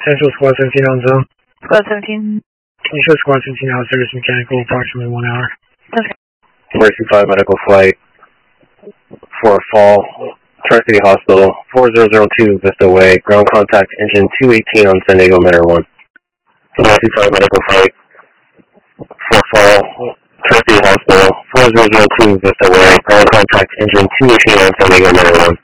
Central Squad 17 on zone. Squad 17. Can you show Squad 17 out service mechanical approximately 1 hour? Okay. Emergency 5 medical flight for a fall. Tri-City Hospital, 4002 Vista Way, ground contact engine 218 on San Diego Metro 1. Emergency 5 medical flight for a fall. Tri-City Hospital, 4002 Vista Way, ground contact engine 218 on San Diego Metro 1.